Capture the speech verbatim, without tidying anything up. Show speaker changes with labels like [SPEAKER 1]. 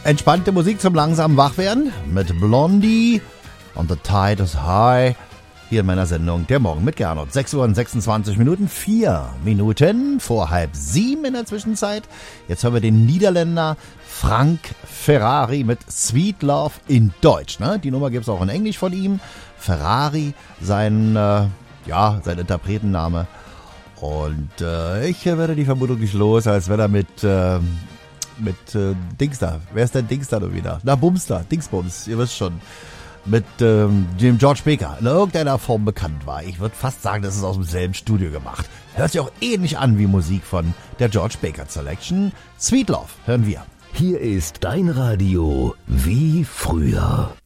[SPEAKER 1] Entspannte Musik zum langsamen Wachwerden mit Blondie on the Tide is High. Hier in meiner Sendung Der Morgen mit Gernot. sechs Uhr und sechsundzwanzig Minuten, vier Minuten vor halb sieben in der Zwischenzeit. Jetzt hören wir den Niederländer Frank Ferrari mit Sweet Love in Deutsch. Ne? Die Nummer gibt es auch in Englisch von ihm. Ferrari, sein, äh, ja, sein Interpretenname. Und äh, ich werde die Vermutung nicht los, als wenn er mit... Äh, mit äh, Dings da. Wer ist denn Dings da nur wieder? Na, Bums da, Dingsbums, ihr wisst schon. Mit ähm, dem George Baker in irgendeiner Form bekannt war. Ich würde fast sagen, das ist aus demselben Studio gemacht. Hört sich auch ähnlich an wie Musik von der George Baker Selection. Sweet Love hören wir.
[SPEAKER 2] Hier ist dein Radio wie früher.